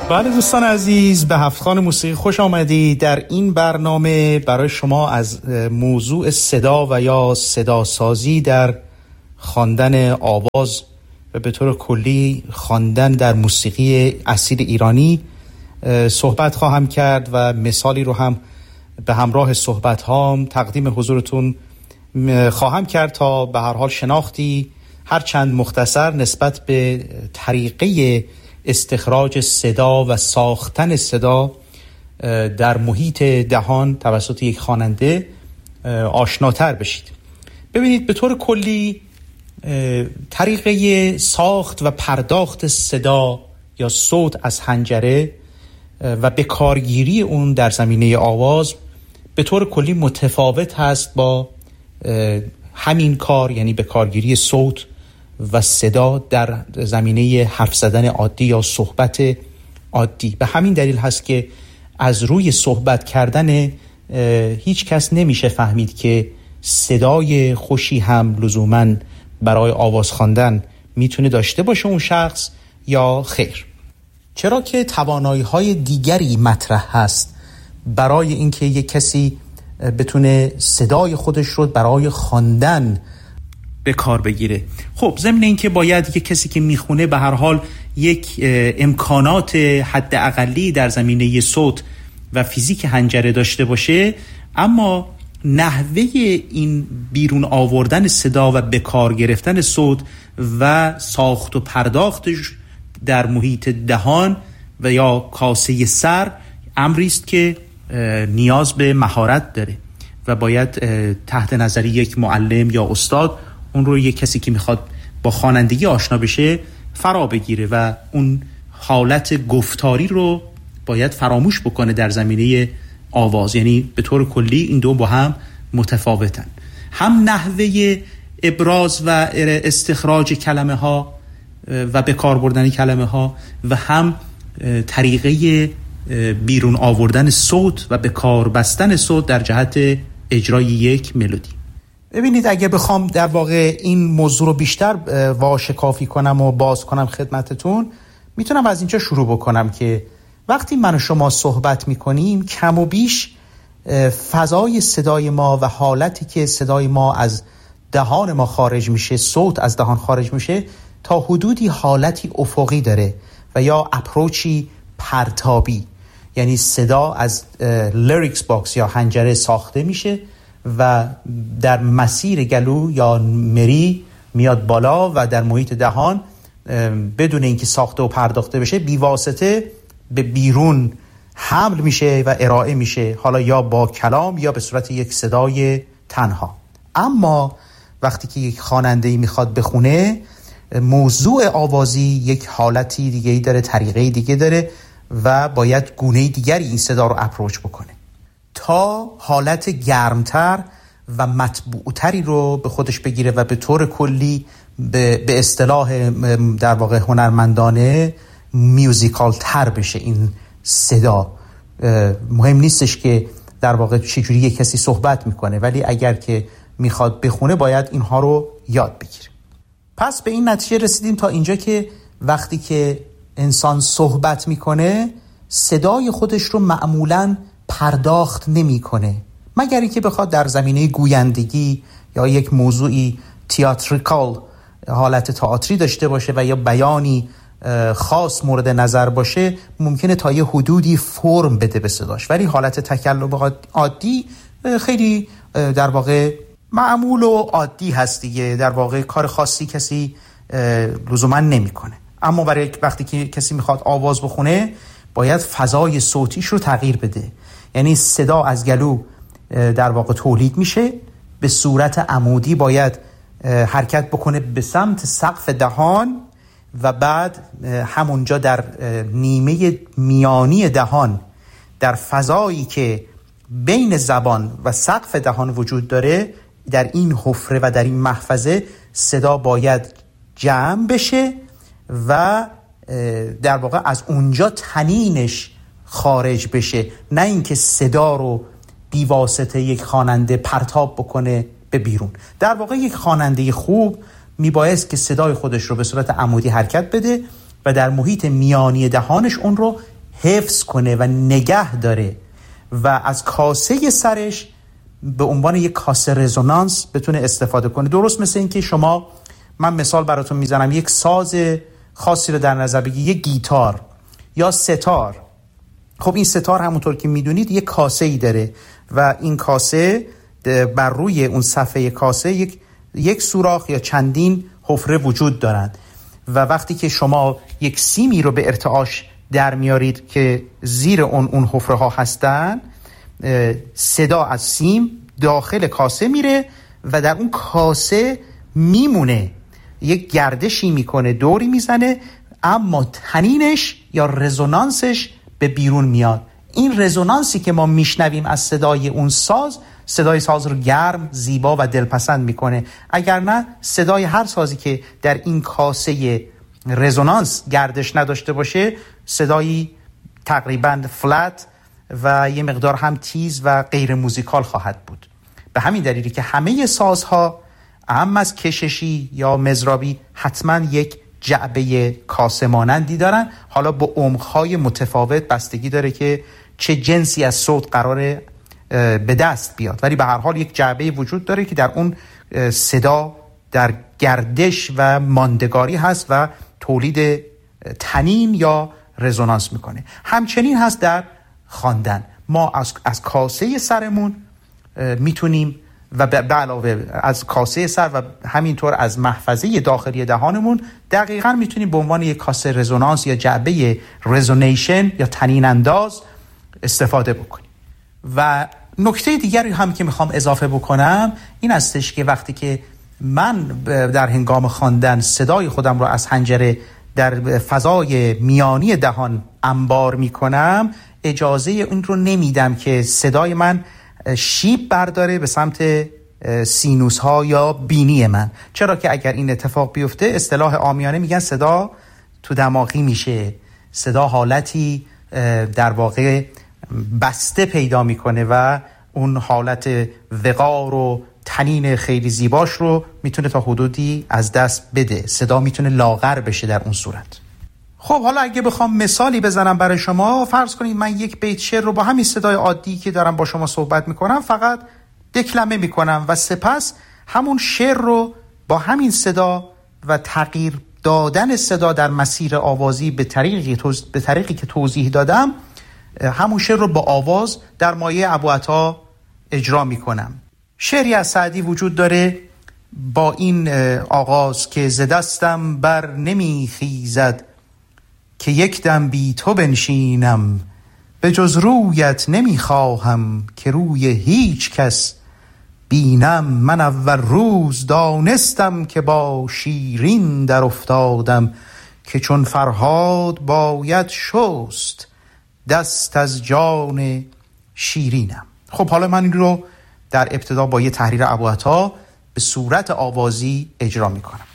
بله دوستان عزیز، به هفتخوان موسیقی خوش آمدید. در این برنامه برای شما از موضوع صدا و یا صداسازی در خواندن آواز و به طور کلی خواندن در موسیقی اصیل ایرانی صحبت خواهم کرد و مثالی رو هم به همراه صحبت هام تقدیم حضورتون خواهم کرد تا به هر حال شناختی هرچند مختصر نسبت به طریقه استخراج صدا و ساختن صدا در محیط دهان توسط یک خواننده آشناتر بشید. ببینید، به طور کلی طریقه ساخت و پرداخت صدا یا صوت از حنجره و به کارگیری اون در زمینه آواز به طور کلی متفاوت هست با همین کار، یعنی به کارگیری صوت و صدا در زمینه حرف زدن عادی یا صحبت عادی. به همین دلیل هست که از روی صحبت کردن هیچ کس نمیشه فهمید که صدای خوشی هم لزوماً برای آواز خواندن میتونه داشته باشه اون شخص یا خیر. چرا که توانایی‌های دیگری مطرح هست برای اینکه یک کسی بتونه صدای خودش رو برای خواندن به کار بگیره. خب ضمن اینکه باید یک کسی که میخونه به هر حال یک امکانات حد اقلی در زمینه صوت و فیزیک حنجره داشته باشه، اما نحوه این بیرون آوردن صدا و به کار گرفتن صوت و ساخت و پرداختش در محیط دهان و یا کاسه سر امری است که نیاز به مهارت داره و باید تحت نظر یک معلم یا استاد اون رو یک کسی که میخواد با خوانندگی آشنا بشه فرا بگیره و اون حالت گفتاری رو باید فراموش بکنه در زمینه آواز. یعنی به طور کلی این دو با هم متفاوتن، هم نحوه ابراز و استخراج کلمه ها و به کار بردن کلمه ها و هم طریقه بیرون آوردن صوت و به کار بستن صوت در جهت اجرای یک ملودی. ببینید، اگه بخوام در واقع این موضوع رو بیشتر واشکافی کنم و باز کنم خدمتتون، میتونم از اینجا شروع بکنم که وقتی من و شما صحبت میکنیم کم و بیش فضای صدای ما و حالتی که صدای ما از دهان ما خارج میشه، صوت از دهان خارج میشه، تا حدودی حالتی افقی داره و یا اپروچی پرتابی. یعنی صدا از لیریکس باکس یا حنجره ساخته میشه و در مسیر گلو یا مری میاد بالا و در محیط دهان بدون اینکه ساخته و پرداخته بشه بیواسطه به بیرون حمل میشه و ارائه میشه، حالا یا با کلام یا به صورت یک صدای تنها. اما وقتی که یک خواننده‌ای میخواد بخونه، موضوع آوازی یک حالتی دیگه‌ای داره، طریقه دیگه داره و باید گونه دیگری این صدا رو اپروچ بکنه تا حالت گرمتر و مطبوعتری رو به خودش بگیره و به طور کلی به اصطلاح در واقع هنرمندانه میوزیکال تر بشه این صدا. مهم نیستش که در واقع چجوری یک کسی صحبت میکنه، ولی اگر که میخواد بخونه باید اینها رو یاد بگیره. پس به این نتیجه رسیدیم تا اینجا که وقتی که انسان صحبت میکنه صدای خودش رو معمولاً پرداخت نمیکنه، مگر اینکه بخواد در زمینه گویندگی یا یک موضوعی تئاتریکال، حالت تئاتری داشته باشه و یا بیانی خاص مورد نظر باشه، ممکنه تا یه حدودی فرم بده به صداش، ولی حالت تکلم عادی خیلی در واقع معمول و عادی هست دیگه. در واقع کار خاصی کسی لزوما نمیکنه. اما برای وقتی که کسی میخواد آواز بخونه باید فضای صوتیش رو تغییر بده. یعنی صدا از گلو در واقع تولید میشه، به صورت عمودی باید حرکت بکنه به سمت سقف دهان و بعد همونجا در نیمه میانی دهان، در فضایی که بین زبان و سقف دهان وجود داره، در این حفره و در این محفظه صدا باید جمع بشه و در واقع از اونجا طنینش خارج بشه، نه اینکه صدا رو بیواسطه یک خواننده پرتاب بکنه به بیرون. در واقع یک خواننده خوب میبایست که صدای خودش رو به صورت عمودی حرکت بده و در محیط میانی دهانش اون رو حفظ کنه و نگه داره و از کاسه سرش به عنوان یک کاسه رزونانس بتونه استفاده کنه. درست مثل این که شما، من مثال براتون میزنم، یک ساز خاصی رو در نظر بگی، یک گیتار یا ستار. خب این ستار همونطور که میدونید یک کاسه ای داره و این کاسه بر روی اون صفحه کاسه یک سوراخ یا چندین حفره وجود دارند و وقتی که شما یک سیمی رو به ارتعاش در میارید که زیر اون حفره ها هستن، صدا از سیم داخل کاسه میره و در اون کاسه میمونه، یک گردشی میکنه، دوری میزنه، اما تنینش یا رزونانسش به بیرون میاد. این رزونانسی که ما میشنویم از صدای اون ساز، صدای ساز رو گرم، زیبا و دلپسند میکنه. اگر نه، صدای هر سازی که در این کاسه رزونانس گردش نداشته باشه، صدایی تقریباً فلت و یه مقدار هم تیز و غیر موزیکال خواهد بود. به همین دلیلی که همه سازها، اهم از کششی یا مزرابی، حتما یک جعبه کاسه مانندی دارن. حالا با عمق‌های متفاوت بستگی داره که چه جنسی از صوت قراره به دست بیاد، ولی به هر حال یک جعبه وجود داره که در اون صدا در گردش و ماندگاری هست و تولید تنین یا رزونانس میکنه. همچنین هست در خواندن. ما از کاسه سرمون میتونیم و به علاوه از کاسه سر و همینطور از محفظه داخلی دهانمون دقیقاً میتونیم به عنوان یک کاسه رزونانس یا جعبه رزونیشن یا تنین انداز استفاده بکنیم. و نکته دیگری هم که میخوام اضافه بکنم این استش که وقتی که من در هنگام خواندن صدای خودم رو از حنجره در فضای میانی دهان انبار میکنم، اجازه اون رو نمیدم که صدای من شیب برداره به سمت سینوس ها یا بینی من. چرا که اگر این اتفاق بیفته، اصطلاح عامیانه میگن صدا تو دماغی میشه، صدا حالتی در واقع بسته پیدا میکنه و اون حالت وقار و تنین خیلی زیباش رو میتونه تا حدودی از دست بده. صدا میتونه لاغر بشه در اون صورت. خب حالا اگه بخوام مثالی بزنم برای شما، فرض کنید من یک بیت شعر رو با همین صدای عادی که دارم با شما صحبت میکنم فقط دکلمه میکنم و سپس همون شعر رو با همین صدا و تغییر دادن صدا در مسیر آوازی به طریقی که توضیح دادم، همون شعر رو با آواز در مایه ابوعطا اجرا میکنم. شعری از سعدی وجود داره با این آغاز که ز دستم بر نمیخیزد که یک دم بی تو بنشینم، به جز رویت نمیخواهم که روی هیچ کس بینم. من اول روز دانستم که با شیرین در افتادم، که چون فرهاد باید شست دست از جان شیرینم. خب حالا من این رو در ابتدا با یه تحریر ابوعطا به صورت آوازی اجرا میکنم.